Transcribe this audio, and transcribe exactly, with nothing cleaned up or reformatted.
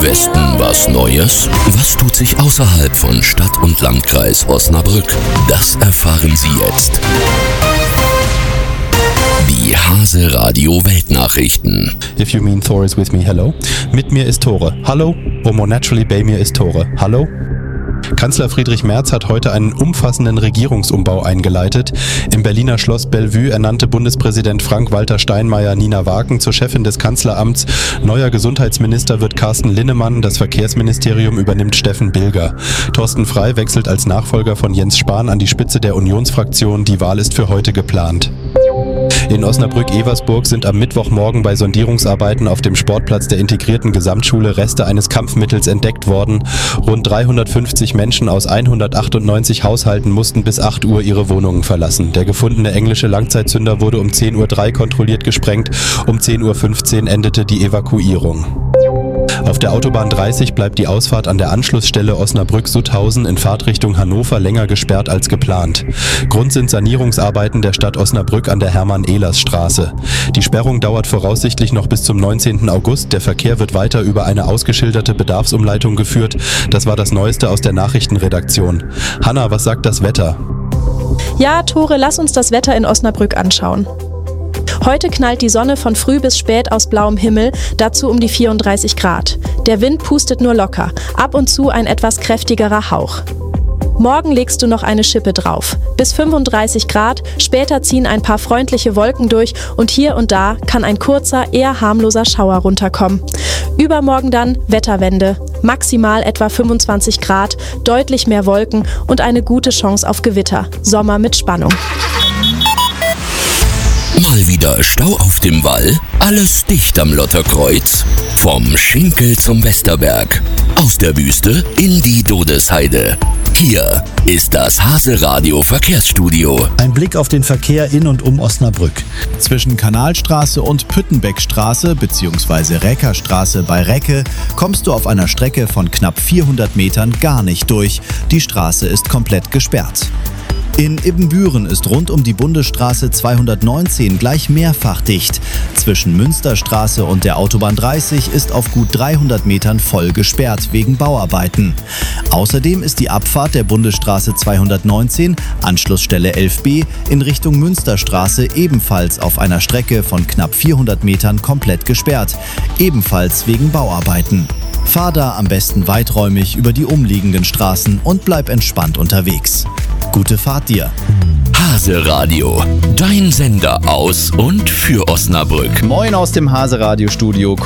Westen was Neues? Was tut sich außerhalb von Stadt und Landkreis Osnabrück? Das erfahren Sie jetzt. Die Hase Radio Weltnachrichten. If you mean Thor is with me, hello. Mit mir ist Tore. Hallo. Or more naturally, bei mir ist Tore. Hallo. Kanzler Friedrich Merz hat heute einen umfassenden Regierungsumbau eingeleitet. Im Berliner Schloss Bellevue ernannte Bundespräsident Frank-Walter Steinmeier Nina Waken zur Chefin des Kanzleramts. Neuer Gesundheitsminister wird Carsten Linnemann, das Verkehrsministerium übernimmt Steffen Bilger. Thorsten Frey wechselt als Nachfolger von Jens Spahn an die Spitze der Unionsfraktion. Die Wahl ist für heute geplant. In Osnabrück-Eversburg sind am Mittwochmorgen bei Sondierungsarbeiten auf dem Sportplatz der integrierten Gesamtschule Reste eines Kampfmittels entdeckt worden. Rund dreihundertfünfzig Menschen aus hundertachtundneunzig Haushalten mussten bis acht Uhr ihre Wohnungen verlassen. Der gefundene englische Langzeitzünder wurde um zehn Uhr drei kontrolliert gesprengt. Um zehn Uhr fünfzehn endete die Evakuierung. Auf der Autobahn dreißig bleibt die Ausfahrt an der Anschlussstelle Osnabrück-Sutthausen in Fahrtrichtung Hannover länger gesperrt als geplant. Grund sind Sanierungsarbeiten der Stadt Osnabrück an der Hermann-Ehlers-Straße. Die Sperrung dauert voraussichtlich noch bis zum neunzehnten August. Der Verkehr wird weiter über eine ausgeschilderte Bedarfsumleitung geführt. Das war das Neueste aus der Nachrichtenredaktion. Hanna, was sagt das Wetter? Ja, Tore, lass uns das Wetter in Osnabrück anschauen. Heute knallt die Sonne von früh bis spät aus blauem Himmel, dazu um die vierunddreißig Grad. Der Wind pustet nur locker, ab und zu ein etwas kräftigerer Hauch. Morgen legst du noch eine Schippe drauf. Bis fünfunddreißig Grad, später ziehen ein paar freundliche Wolken durch und hier und da kann ein kurzer, eher harmloser Schauer runterkommen. Übermorgen dann Wetterwende. Maximal etwa fünfundzwanzig Grad, deutlich mehr Wolken und eine gute Chance auf Gewitter. Sommer mit Spannung. Mal wieder Stau auf dem Wall, alles dicht am Lotterkreuz. Vom Schinkel zum Westerberg, aus der Wüste in die Dodesheide. Hier ist das Hase Radio Verkehrsstudio. Ein Blick auf den Verkehr in und um Osnabrück. Zwischen Kanalstraße und Püttenbeckstraße bzw. Reckerstraße bei Recke kommst du auf einer Strecke von knapp vierhundert Metern gar nicht durch. Die Straße ist komplett gesperrt. In Ibbenbüren ist rund um die Bundesstraße zweihundertneunzehn gleich mehrfach dicht. Zwischen Münsterstraße und der Autobahn dreißig ist auf gut dreihundert Metern voll gesperrt wegen Bauarbeiten. Außerdem ist die Abfahrt der Bundesstraße zweihundertneunzehn, Anschlussstelle elf b, in Richtung Münsterstraße ebenfalls auf einer Strecke von knapp vierhundert Metern komplett gesperrt, ebenfalls wegen Bauarbeiten. Fahr da am besten weiträumig über die umliegenden Straßen und bleib entspannt unterwegs. Gute Fahrt dir. Hase Radio, dein Sender aus und für Osnabrück. Moin aus dem Hase Radio Studio.